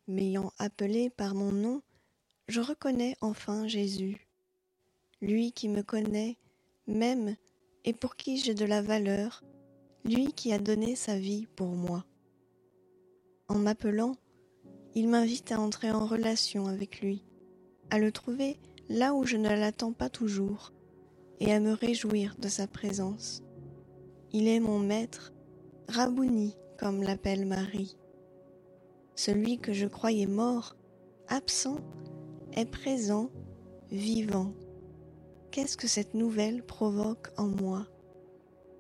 M'ayant appelé par mon nom, je reconnais enfin Jésus, lui qui me connaît, m'aime et pour qui j'ai de la valeur, lui qui a donné sa vie pour moi. En m'appelant, il m'invite à entrer en relation avec lui, à le trouver là où je ne l'attends pas toujours et à me réjouir de sa présence. Il est mon maître, Rabouni comme l'appelle Marie. Celui que je croyais mort, absent, est présent, vivant. Qu'est-ce que cette nouvelle provoque en moi ?